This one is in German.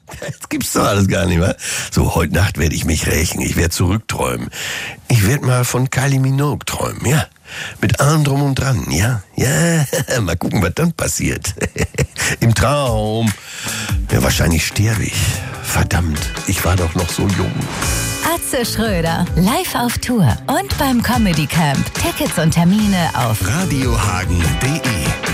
Das gibt's doch alles gar nicht mehr. So, heute Nacht werde ich mich rächen. Ich werde zurückträumen. Ich werde mal von Kylie Minogue träumen, ja. Mit allem drum und dran, ja. Ja, mal gucken, was dann passiert. Im Traum. Ja, wahrscheinlich sterbe ich. Verdammt, ich war doch noch so jung. Atze Schröder, live auf Tour und beim Comedy Camp. Tickets und Termine auf radiohagen.de